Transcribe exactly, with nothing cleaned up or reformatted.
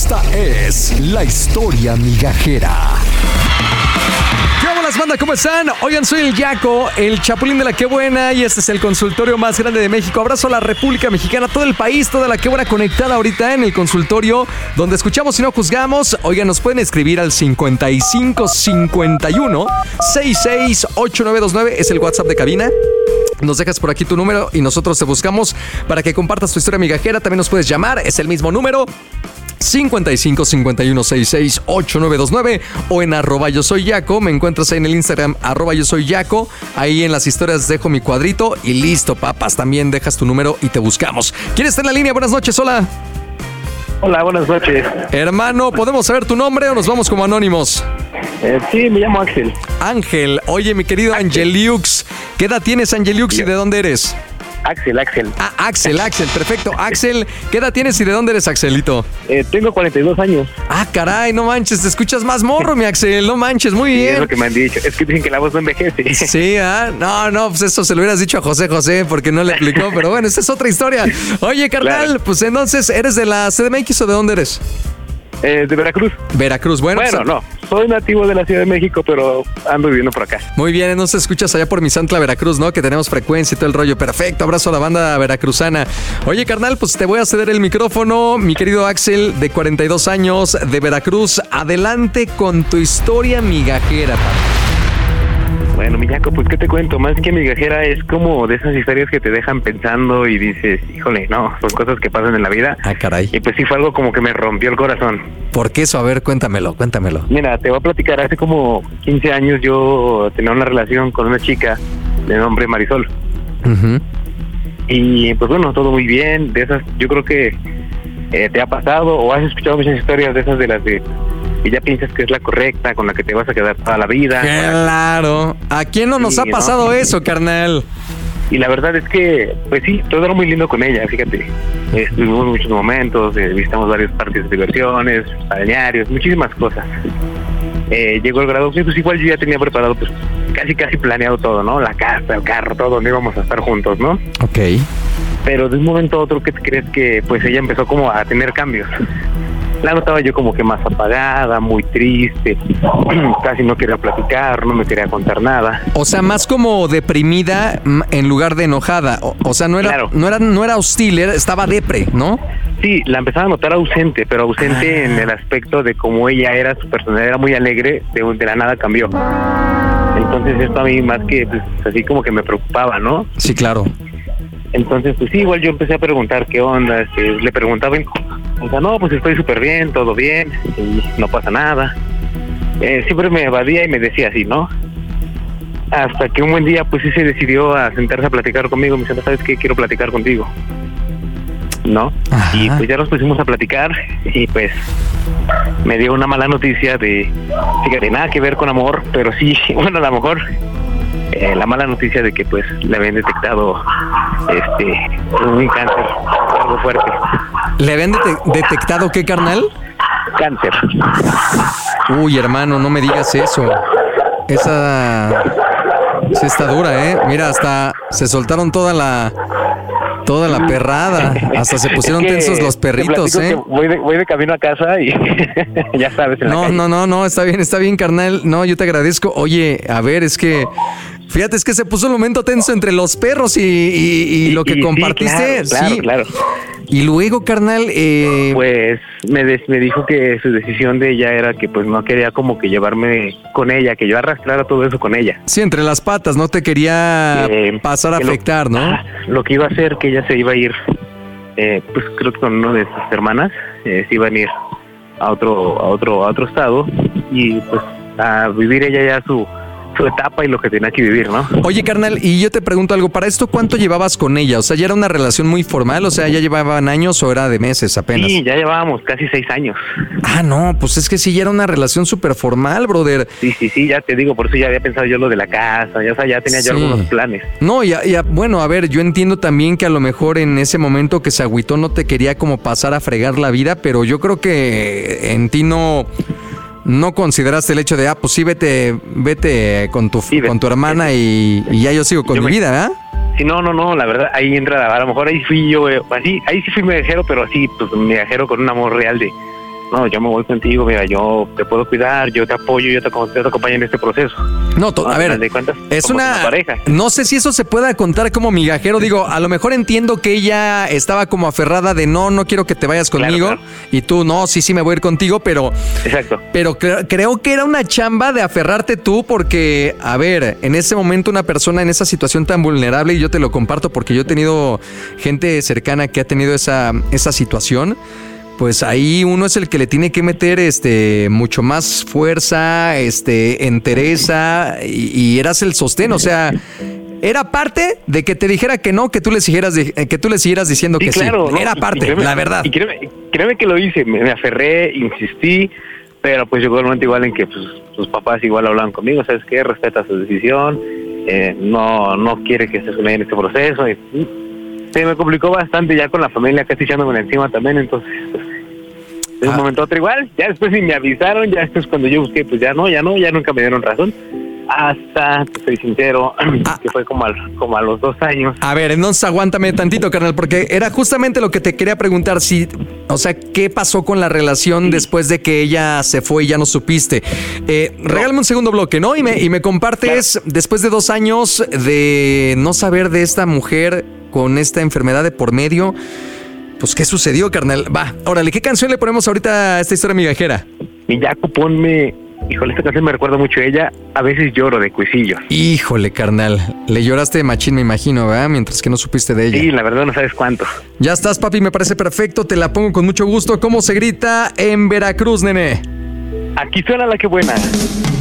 Esta es la historia migajera. ¿Qué hola, banda? ¿Cómo están? Oigan, soy el Yaco, el Chapulín de la Qué Buena, y este es el consultorio más grande de México. Abrazo a la República Mexicana, todo el país, toda la Qué Buena conectada ahorita en el consultorio, donde escuchamos y no juzgamos. Oigan, nos pueden escribir al cincuenta y cinco cincuenta y uno sesenta y seis ochenta y nueve veintinueve, es el WhatsApp de cabina. Nos dejas por aquí tu número y nosotros te buscamos para que compartas tu historia migajera. También nos puedes llamar, es el mismo número, cincuenta y cinco cincuenta y uno sesenta y seis ochenta y nueve veintinueve, o en arroba yo soy Yaco. Me encuentras ahí en el Instagram, arroba yo soy Yaco. Ahí en las historias dejo mi cuadrito y listo, papas. También dejas tu número y te buscamos. ¿Quién está en la línea? Buenas noches, hola. Hola, buenas noches. Hermano, ¿podemos saber tu nombre o nos vamos como anónimos? Eh, sí, me llamo Axel. Ángel. Oye, mi querido Angeliux, ¿qué edad tienes, Angeliux, y de dónde eres? Axel, Axel. Ah, Axel, Axel, perfecto. Axel, ¿qué edad tienes y de dónde eres, Axelito? Eh, tengo cuarenta y dos años. Ah, caray, no manches, te escuchas más morro, mi Axel, no manches, muy bien. Sí, es lo que me han dicho, es que dicen que la voz no envejece. Sí, ¿ah? No, no, pues eso se lo hubieras dicho a José José porque no le aplicó, pero bueno, esa es otra historia. Oye, carnal, claro. Pues entonces, ¿eres de la C D M X o de dónde eres? Eh, de Veracruz. Veracruz, bueno. Bueno, pues, no, soy nativo de la Ciudad de México, pero ando viviendo por acá. Muy bien, entonces escuchas allá por Misantla, Veracruz, ¿no? Que tenemos frecuencia y todo el rollo. Perfecto, abrazo a la banda veracruzana. Oye, carnal, pues te voy a ceder el micrófono, mi querido Axel, de cuarenta y dos años, de Veracruz. Adelante con tu historia migajera, papá. Bueno, mi Yaco, pues, ¿qué te cuento? Más que migajera, es como de esas historias que te dejan pensando y dices, híjole, no, son cosas que pasan en la vida. Ah, caray. Y pues sí fue algo como que me rompió el corazón. ¿Por qué eso? A ver, cuéntamelo, cuéntamelo. Mira, te voy a platicar, hace como quince años yo tenía una relación con una chica de nombre Marisol. Uh-huh. Y pues bueno, todo muy bien, de esas, yo creo que eh, te ha pasado o has escuchado muchas historias de esas de las de... y ya piensas que es la correcta, con la que te vas a quedar toda la vida. Claro. ¿A quién no nos sí, ha pasado ¿no? eso, carnal? Y la verdad es que, pues sí, todo era muy lindo con ella, fíjate. Estuvimos muchos momentos, eh, visitamos varios parques de diversiones, balnearios, muchísimas cosas. Eh, llegó el grado, pues igual yo ya tenía preparado, pues casi casi planeado todo, ¿no? La casa, el carro, todo, donde íbamos a estar juntos, ¿no? Ok. Pero de un momento a otro, ¿qué te crees? Que pues ella empezó como a tener cambios. La notaba yo como que más apagada, muy triste, casi no quería platicar, no me quería contar nada. O sea, más como deprimida en lugar de enojada. O, o sea, no era, claro. no era, no era hostil, era, estaba depre, ¿no? Sí, la empezaba a notar ausente, pero ausente ah. en el aspecto de cómo ella era, su personalidad era muy alegre, de, de la nada cambió. Entonces esto a mí más que, pues, así como que me preocupaba, ¿no? Sí, claro. Entonces, pues sí, igual yo empecé a preguntar qué onda, este, le preguntaba, o sea, no, pues estoy súper bien, todo bien, y no pasa nada. Eh, siempre me evadía y me decía así, ¿no? Hasta que un buen día, pues sí se decidió a sentarse a platicar conmigo, me dice, ¿sabes qué? Quiero platicar contigo, ¿no? Ajá. Y pues ya nos pusimos a platicar y pues me dio una mala noticia de, fíjate, nada que ver con amor, pero sí, bueno, a lo mejor... Eh, la mala noticia de que pues le habían detectado este un cáncer, algo fuerte. ¿Le habían det- detectado qué, carnal? Cáncer. Uy, hermano, no me digas eso. Esa sí está dura, ¿eh? Mira, hasta se soltaron toda la toda la perrada. Hasta se pusieron es que tensos los perritos, ¿eh? Voy de, voy de camino a casa y ya sabes. En no, la no, no, no, está bien, está bien, carnal. No, yo te agradezco. Oye, a ver, es que fíjate, es que se puso un momento tenso entre los perros y, y, y lo que y, compartiste. Sí, claro, sí. claro, claro. Y luego, carnal, eh... pues me, des, me dijo que su decisión de ella era que pues no quería como que llevarme con ella, que yo arrastrara todo eso con ella. Sí, entre las patas, no te quería eh, pasar a afectar, lo, ¿no? Lo que iba a hacer, que ella se iba a ir, eh, pues creo que con una de sus hermanas, eh, se iban a ir a otro, a otro, a otro estado y pues a vivir ella ya su... su etapa y lo que tenía que vivir, ¿no? Oye, carnal, y yo te pregunto algo, ¿para esto cuánto llevabas con ella? O sea, ¿ya era una relación muy formal? O sea, ¿ya llevaban años o era de meses apenas? Sí, ya llevábamos casi seis años. Ah, no, pues es que sí, ya era una relación súper formal, brother. Sí, sí, sí, ya te digo, por eso ya había pensado yo lo de la casa, ya, o sea, ya tenía yo sí. algunos planes. No, ya, ya, bueno, a ver, yo entiendo también que a lo mejor en ese momento que se agüitó no te quería como pasar a fregar la vida, pero yo creo que en ti no... ¿No consideraste el hecho de, ah, pues sí, vete vete con tu sí, con tu hermana y, y ya yo sigo con yo mi me, vida, ¿verdad? Sí, no, no, no, la verdad, ahí entra, a lo mejor ahí fui yo, eh, así, ahí sí fui migajero, pero así, pues migajero con un amor real de, no, yo me voy contigo, mira, yo te puedo cuidar, yo te apoyo, yo te, te acompaño en este proceso. No, to- No, a al ver, final de cuentas, es somos una, una pareja. no sé si eso se pueda contar como migajero, digo, a lo mejor entiendo que ella estaba como aferrada de no, no quiero que te vayas conmigo, Claro, claro. y tú, no, sí, sí me voy a ir contigo, pero, Exacto. pero cre- creo que era una chamba de aferrarte tú porque, a ver, en ese momento una persona en esa situación tan vulnerable, y yo te lo comparto porque yo he tenido gente cercana que ha tenido esa, esa situación, pues ahí uno es el que le tiene que meter este mucho más fuerza, este entereza y, y eras el sostén, o sea, era parte de que te dijera que no, que tú le siguieras di- que tú le siguieras diciendo Sí, que claro, sí. ¿no? Era Y- parte, y créeme- la verdad. Y créeme, créeme que lo hice, me, me aferré, insistí, pero pues llegó el momento igual en que pues, sus papás igual hablaban conmigo, ¿sabes qué? Respeta su decisión, eh, no no quiere que estés con ella en este proceso. Y, y se me complicó bastante ya con la familia casi echándome encima también, entonces pues, de un Ah. momento a otro igual, ya después sí me avisaron, ya después cuando yo busqué, pues ya no, ya no, ya nunca me dieron razón. Hasta, te soy sincero, Ah. que fue como, al, como a los dos años. A ver, entonces aguántame tantito, carnal, porque era justamente lo que te quería preguntar, si, o sea, ¿qué pasó con la relación después de que ella se fue y ya no supiste? Eh, regálame un segundo bloque, ¿no? Y me, y me compartes, después de dos años de no saber de esta mujer con esta enfermedad de por medio, pues, ¿qué sucedió, carnal? Va, órale, ¿qué canción le ponemos ahorita a esta historia migajera? Mi Yaco, ponme, híjole, esta canción me recuerda mucho a ella, A veces lloro, de Cuisillos. Híjole, carnal, le lloraste de machín, me imagino, ¿verdad? Mientras que no supiste de ella. Sí, la verdad no sabes cuánto. Ya estás, papi, me parece perfecto, te la pongo con mucho gusto. ¿Cómo se grita en Veracruz, nene? Aquí suena la que buena.